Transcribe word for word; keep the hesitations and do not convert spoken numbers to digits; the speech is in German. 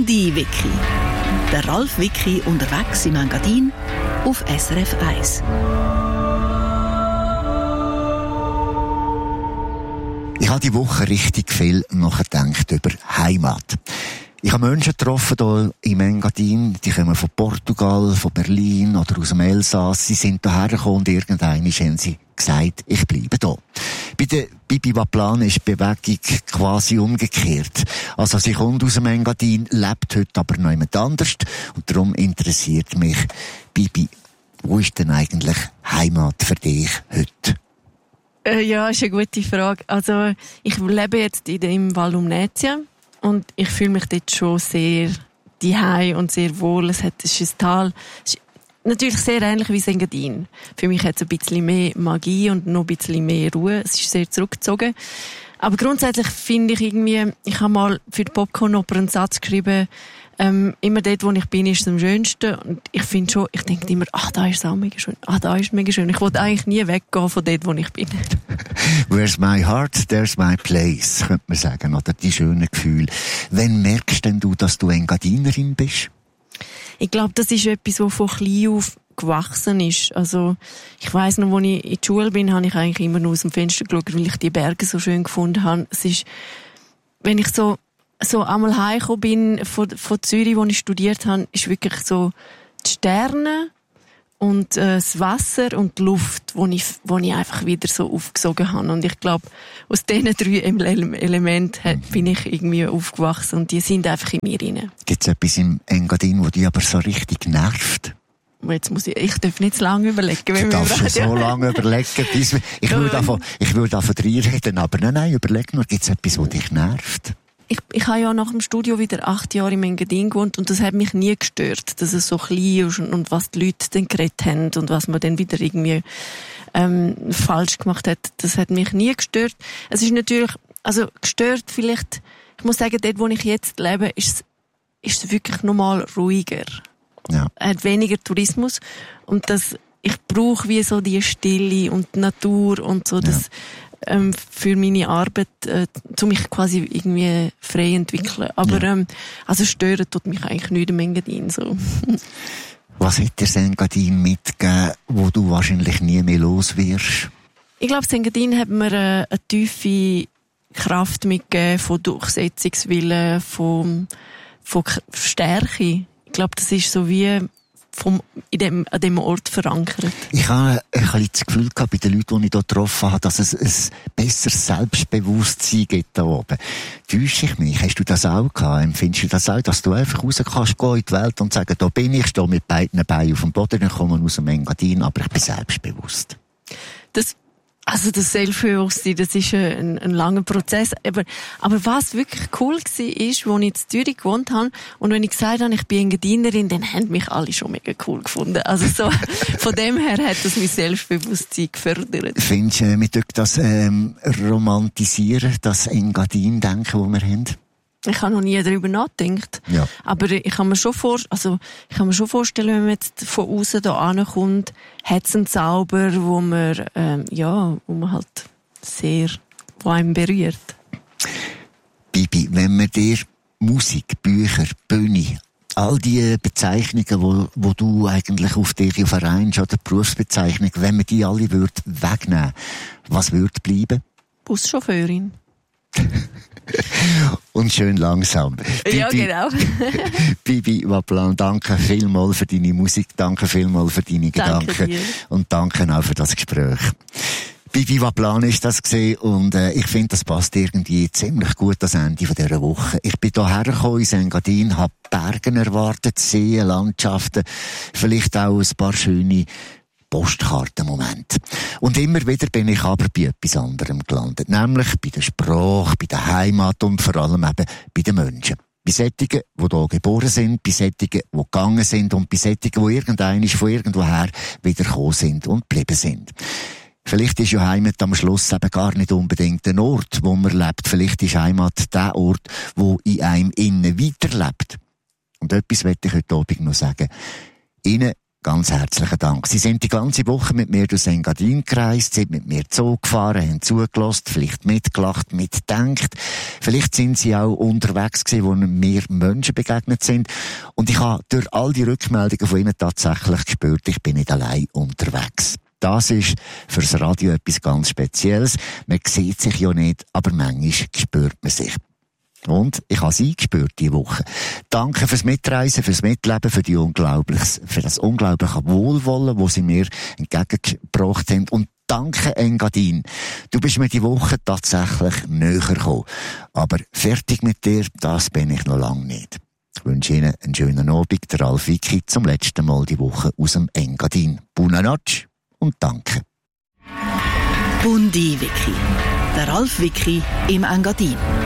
Engadin-Wiki. Der Ralf Wiki unterwegs im Engadin auf S R F eins. Ich habe die Woche richtig viel nachgedacht über Heimat. Ich habe Menschen getroffen hier im Engadin, die kommen von Portugal, von Berlin oder aus dem Elsass. Sie sind hierher gekommen und irgendwann haben sie gesagt, ich bleibe hier. Bei der Bibi Waplan ist die Bewegung quasi umgekehrt. Also sie kommt aus dem Engadin, lebt heute aber noch jemand anders. Und darum interessiert mich, Bibi, wo ist denn eigentlich Heimat für dich heute? Äh, ja, ist eine gute Frage. Also ich lebe jetzt in dem Val Lumnezia und ich fühle mich dort schon sehr zuhause und sehr wohl. Es, hat, es ist ein Tal, es ist natürlich sehr ähnlich wie Engadin. Für mich hat es ein bisschen mehr Magie und noch ein bisschen mehr Ruhe. Es ist sehr zurückgezogen. Aber grundsätzlich finde ich irgendwie, ich habe mal für die Popcorn-Oper einen Satz geschrieben, ähm, immer dort, wo ich bin, ist es am schönsten. Und ich finde schon, ich denke immer, ach, da ist es auch mega schön. Ach, da ist es mega schön. Ich wollte eigentlich nie weggehen von dort, wo ich bin. Where's my heart, there's my place, könnte man sagen. Oder die schönen Gefühle. Wann merkst denn du, dass du Engadinerin bist? Ich glaube, das ist etwas, was von klein auf gewachsen ist. Also, ich weiss noch, als ich in die Schule bin, habe ich eigentlich immer nur aus dem Fenster geschaut, weil ich die Berge so schön gefunden habe. Es ist, wenn ich so, so einmal heimgekommen bin von, von Zürich, wo ich studiert habe, ist wirklich so die Sterne und äh, das Wasser und die Luft, wo ich, wo ich einfach wieder so aufgesogen habe. Und ich glaube, aus diesen drei Elementen bin ich irgendwie aufgewachsen und die sind einfach in mir drin. Gibt es etwas im Engadin, das dich aber so richtig nervt? Jetzt muss ich, ich darf nicht zu lange überlegen. Du darfst schon so lange überlegen. Bis, ich würde davon, ich würde davon drei reden, aber nein, nein, überleg nur, gibt es etwas, das dich nervt? Ich, ich habe ja nach dem Studio wieder acht Jahre im Engadin gewohnt und das hat mich nie gestört, dass es so klein ist und, und was die Leute dann geredet haben und was man dann wieder irgendwie ähm, falsch gemacht hat. Das hat mich nie gestört. Es ist natürlich, also gestört vielleicht, ich muss sagen, dort, wo ich jetzt lebe, ist es ist wirklich nochmal ruhiger. Ja. Hat weniger Tourismus und das, ich brauche wie so die Stille und die Natur und so, das, ja. ähm, für meine Arbeit, äh, zu mich quasi irgendwie frei entwickeln. Aber, ja. ähm, also stören tut mich eigentlich nicht im Engadin, so. Was hat dir das Engadin mitgegeben, wo du wahrscheinlich nie mehr los wirst? Ich glaube, das Engadin hat mir äh, eine tiefe Kraft mitgegeben, von Durchsetzungswillen, von, von Stärke. Ich glaube, das ist so wie vom, in dem, an dem Ort verankert. Ich habe ein bisschen das Gefühl gehabt, bei den Leuten, die ich hier getroffen habe, dass es ein besseres Selbstbewusstsein gibt da oben. Täusche ich mich? Hast du das auch gehabt? Empfindest du das auch, dass du einfach raus kannst gehen in die Welt und sagen, da bin ich, stehe mit beiden Beinen auf dem Boden, ich komme aus dem Engadin, aber ich bin selbstbewusst? Das Also das Selbstbewusstsein, das ist ein, ein langer Prozess. Aber, aber was wirklich cool war, ist, als ich in Zürich gewohnt habe und wenn ich gesagt habe, ich bin Engadinerin, dann haben mich alle schon mega cool gefunden. Also so, von dem her hat das mein Selbstbewusstsein gefördert. Findest du, wir dürfen das ähm, romantisieren, das Engadin-Denken, das wir haben? Ich habe noch nie darüber nachgedacht. Ja. Aber ich kann mir schon vor, also, ich kann mir schon vorstellen, wenn man jetzt von außen da ankommt, hat es einen Zauber, wo man, ähm, ja, wo man halt sehr, wo einem berührt. Bibi, wenn man dir Musik, Bücher, Bühne, all die Bezeichnungen, wo, wo du eigentlich auf dich vereinst, oder Berufsbezeichnung, wenn man die alle würd wegnehmen, was würde bleiben? Buschauffeurin. Und schön langsam. Ja, Bibi, genau. Bibi Waplan, danke vielmals für deine Musik, danke vielmals für deine Danke Gedanken dir. Und danke auch für das Gespräch. Bibi Waplan ist das gesehen und äh, ich finde, das passt irgendwie ziemlich gut das Ende von dieser Woche. Ich bin hierher gekommen in Engadin, habe Berge erwartet, Seen, Landschaften, vielleicht auch ein paar schöne Postkartenmoment. Und immer wieder bin ich aber bei etwas anderem gelandet. Nämlich bei der Sprache, bei der Heimat und vor allem eben bei den Menschen. Bei solchen, die hier geboren sind, bei solchen, die gegangen sind und bei solchen, die irgendwann von irgendwoher wieder gekommen sind und geblieben sind. Vielleicht ist ja Heimat am Schluss eben gar nicht unbedingt der Ort, wo man lebt. Vielleicht ist Heimat der Ort, wo in einem innen weiterlebt. Und etwas möchte ich heute Abend noch sagen. Ihnen Ganz herzlichen Dank. Sie sind die ganze Woche mit mir durch Engadin gereist, sind mit mir Zoo gefahren, haben zugelassen, vielleicht mitgelacht, mitgedacht. Vielleicht sind Sie auch unterwegs gewesen, wo mir Menschen begegnet sind. Und ich habe durch all die Rückmeldungen von Ihnen tatsächlich gespürt, ich bin nicht allein unterwegs. Das ist fürs Radio etwas ganz Spezielles. Man sieht sich ja nicht, aber manchmal spürt man sich. Und ich habe sie gespürt diese Woche. Danke fürs Mitreisen, fürs Mitleben, für, die unglaubliches, für das unglaubliche Wohlwollen, das sie mir entgegengebracht haben. Und danke, Engadin. Du bist mir die Woche tatsächlich näher gekommen. Aber fertig mit dir, das bin ich noch lange nicht. Ich wünsche Ihnen einen schönen Abend. Der Ralf Wicki zum letzten Mal die Woche aus dem Engadin. Buona notte und danke. Bundi Wicki. Der Ralf Wicki im Engadin.